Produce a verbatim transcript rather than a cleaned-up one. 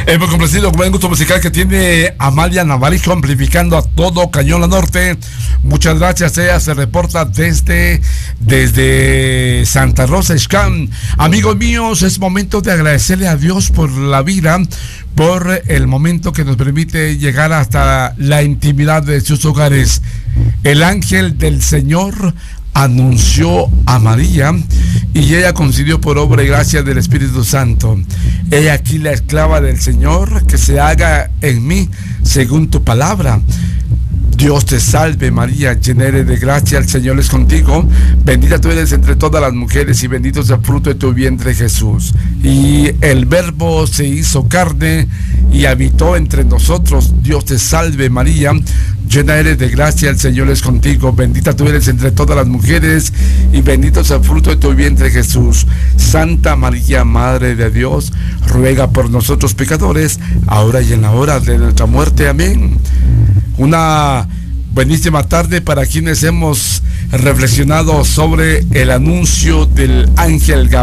Hemos complacido con el gusto musical que tiene Amalia Navarijo, amplificando a todo Cañón La Norte. Muchas gracias. Ella se reporta desde, desde Santa Rosa, Xcán. Amigos míos, es momento de agradecerle a Dios por la vida, por el momento que nos permite llegar hasta la intimidad de sus hogares. El ángel del Señor anunció a María y ella concedió por obra y gracia del Espíritu Santo: he aquí la esclava del Señor, que se haga en mí según tu palabra. Dios te salve María, llena eres de gracia, el Señor es contigo, bendita tú eres entre todas las mujeres y bendito es el fruto de tu vientre Jesús. Y el Verbo se hizo carne y habitó entre nosotros. Dios te salve María, llena eres de gracia, el Señor es contigo, bendita tú eres entre todas las mujeres y bendito es el fruto de tu vientre Jesús. Santa María, Madre de Dios, ruega por nosotros pecadores, ahora y en la hora de nuestra muerte. Amén. Una buenísima tarde para quienes hemos reflexionado sobre el anuncio del ángel Gabriel.